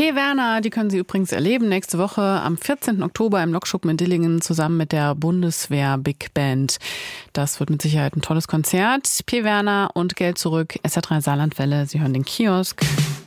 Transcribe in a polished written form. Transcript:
P. Werner, die können Sie übrigens erleben nächste Woche am 14. Oktober im Lokschuppen in Dillingen zusammen mit der Bundeswehr Big Band. Das wird mit Sicherheit ein tolles Konzert. P. Werner und Geld zurück, SR3 Saarlandwelle. Sie hören den Kiosk.